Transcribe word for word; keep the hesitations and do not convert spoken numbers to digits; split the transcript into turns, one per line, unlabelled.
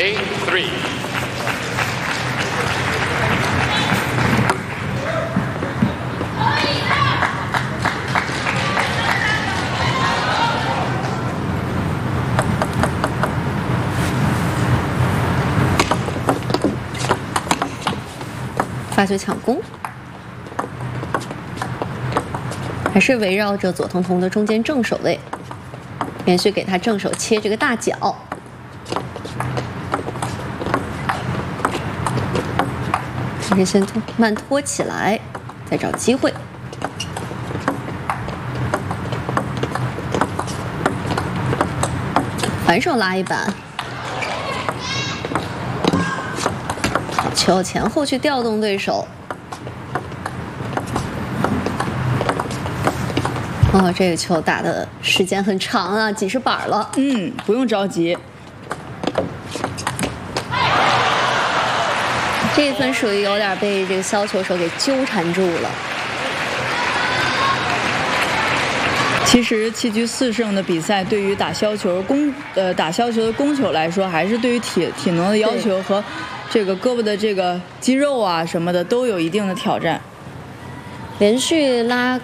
eight three。
发球抢攻，还是围绕着左彤彤的中间正手位，连续给他正手切这个大脚。还是先拖慢拖起来，再找机会。反手拉一板。球前后去调动对手，哦，这个球打的时间很长啊，几十板了。
嗯，不用着急。
这一分属于有点被这个削球手给纠缠住了。
其实七局四胜的比赛，对于打削球攻呃打削球的攻球来说，还是对于体体能的要求和这个胳膊的这个肌肉啊什么的都有一定的挑战。
连续拉